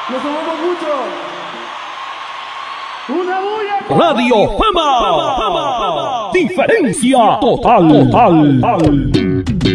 Nos amamos mucho. Una bulla. Radio Fama. Diferencia total.